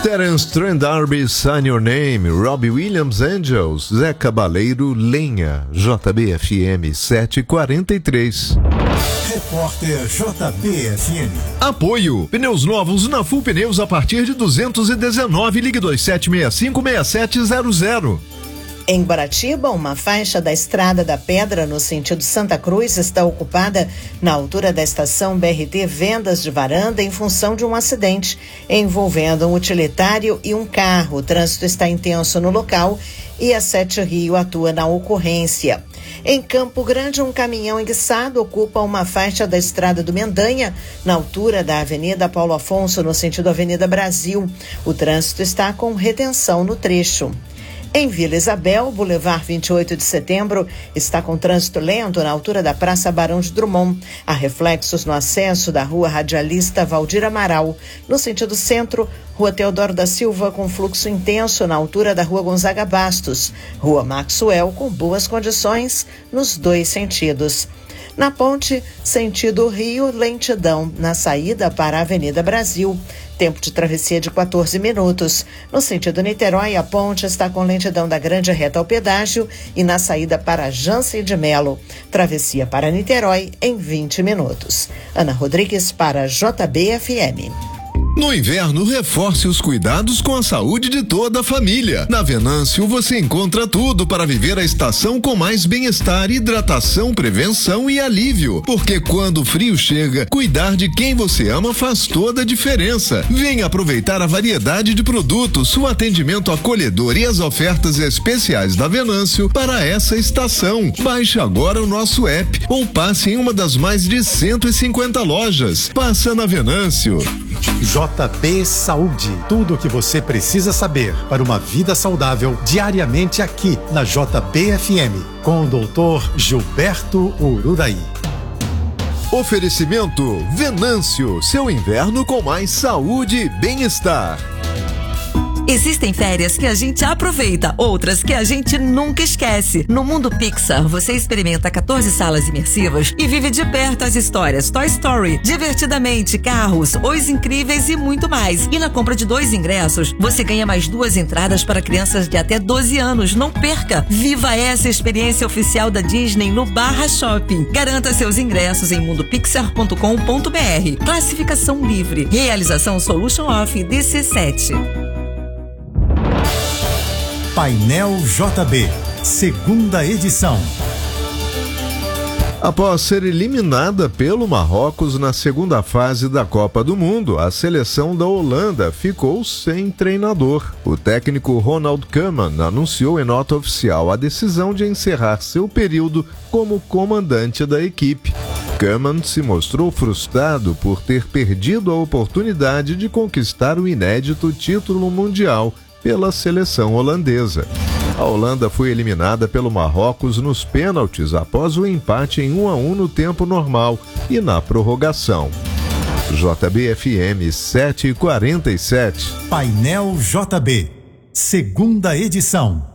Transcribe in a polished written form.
Terence Trent D'Arby, Sign Your Name, Robbie Williams, Angels, Zé Cabaleiro, Lenha, JBFM 743. Repórter JBFM. Apoio, pneus novos na Full Pneus a partir de 219, ligue 2765-6700. Em Guaratiba, uma faixa da Estrada da Pedra no sentido Santa Cruz está ocupada na altura da estação BRT Vendas de Varanda em função de um acidente envolvendo um utilitário e um carro. O trânsito está intenso no local e a Sete Rio atua na ocorrência. Em Campo Grande, um caminhão enguiçado ocupa uma faixa da Estrada do Mendanha, na altura da Avenida Paulo Afonso, no sentido Avenida Brasil. O trânsito está com retenção no trecho. Em Vila Isabel, Boulevard 28 de Setembro está com trânsito lento na altura da Praça Barão de Drummond. Há reflexos no acesso da Rua Radialista Valdir Amaral. No sentido centro, Rua Teodoro da Silva com fluxo intenso na altura da Rua Gonzaga Bastos. Rua Maxwell com boas condições nos dois sentidos. Na ponte, sentido Rio, lentidão na saída para a Avenida Brasil. Tempo de travessia de 14 minutos. No sentido Niterói, a ponte está com lentidão da Grande Reta ao pedágio e na saída para Jansen de Melo. Travessia para Niterói em 20 minutos. Ana Rodrigues para JBFM. No inverno, reforce os cuidados com a saúde de toda a família. Na Venâncio, você encontra tudo para viver a estação com mais bem-estar, hidratação, prevenção e alívio. Porque quando o frio chega, cuidar de quem você ama faz toda a diferença. Venha aproveitar a variedade de produtos, o atendimento acolhedor e as ofertas especiais da Venâncio para essa estação. Baixe agora o nosso app ou passe em uma das mais de 150 lojas. Passa na Venâncio. JB Saúde, tudo o que você precisa saber para uma vida saudável diariamente aqui na JBFM, com o Dr. Gilberto Ururaí. Oferecimento Venâncio, seu inverno com mais saúde e bem-estar. Existem férias que a gente aproveita, outras que a gente nunca esquece. No Mundo Pixar, você experimenta 14 salas imersivas e vive de perto as histórias Toy Story, Divertidamente, Carros, Os Incríveis e muito mais. E na compra de 2 ingressos, você ganha mais 2 entradas para crianças de até 12 anos. Não perca! Viva essa experiência oficial da Disney no Barra Shopping. Garanta seus ingressos em mundopixar.com.br. Classificação livre. Realização Solution Off DC7. Painel JB, segunda edição. Após ser eliminada pelo Marrocos na segunda fase da Copa do Mundo, a seleção da Holanda ficou sem treinador. O técnico Ronald Koeman anunciou em nota oficial a decisão de encerrar seu período como comandante da equipe. Koeman se mostrou frustrado por ter perdido a oportunidade de conquistar o inédito título mundial pela seleção holandesa. A Holanda foi eliminada pelo Marrocos nos pênaltis após o empate em 1-1 no tempo normal e na prorrogação. JBFM 747. Painel JB, segunda edição.